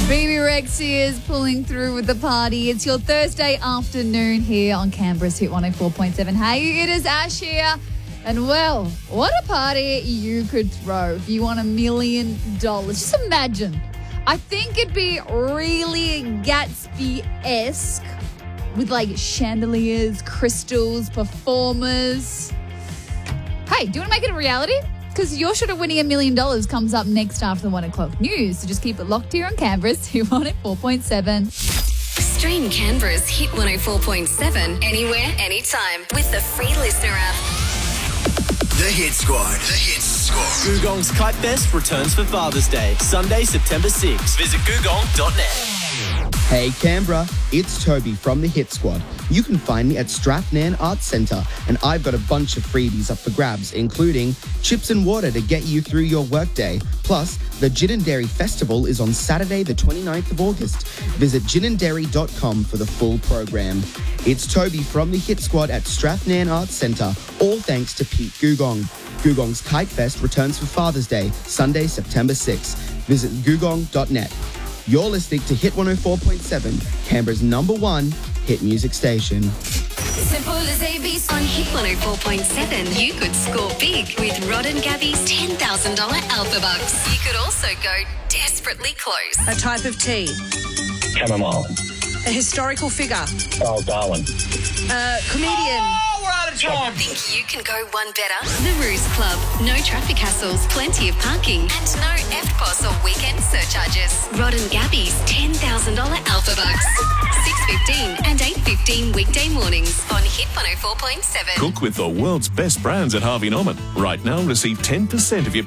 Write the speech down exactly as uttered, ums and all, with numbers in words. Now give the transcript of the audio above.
Phoebe Rexy is pulling through with the party. It's your Thursday afternoon here on Canberra's Hit one oh four point seven. Hey, it is Ash here. And well, what a party you could throw if you won a million dollars. Just imagine. I think it'd be really Gatsby-esque with like chandeliers, crystals, performers. Hey, do you want to make it a reality? Because your shot at winning a million dollars comes up next after the one o'clock news. So just keep it locked here on Canberra's Hit one oh four point seven. Stream Canberra's Hit one oh four point seven anywhere, anytime with the free Listener app. The Hit Squad. The Hit Squad. Googong's Kite Fest returns for Father's Day, Sunday, September sixth. Visit googong dot net. Hey Canberra, it's Toby from the Hit Squad. You can find me at Strathnairn Arts Centre, and I've got a bunch of freebies up for grabs, including chips and water to get you through your workday. Plus, the Gin and Dairy Festival is on Saturday the twenty-ninth of August. Visit gin and dairy dot com for the full program. It's Toby from the Hit Squad at Strathnairn Arts Centre, all thanks to Pete Googong. Googong's Kite Fest returns for Father's Day, Sunday, September sixth. Visit googong dot net. You're listening to Hit one oh four point seven, Canberra's number one hit music station. Simple as A B C. On Hit one oh four point seven, you could score big with Rod and Gabby's ten thousand dollars Alpha Bucks. You could also go desperately close. A type of tea. Chamomile. A historical figure. Charles Darwin. A comedian. Oh, we're out of time. Think you can go one better? The Ruse Club. No traffic hassles, plenty of parking, and no F P O S or weekend surcharges. Rod and Gabby's ten thousand dollars Alpha Bucks. six fifteen and eight fifteen weekday mornings on Hit one oh four point seven. Cook with the world's best brands at Harvey Norman. Right now, receive ten percent of your